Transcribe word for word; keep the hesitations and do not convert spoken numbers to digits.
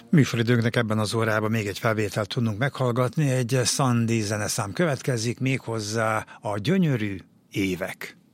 Műsoridőnknek ebben az órában még egy felvételt tudunk meghallgatni, egy Sandy zeneszám következik, méghozzá a Gyönyörű évek.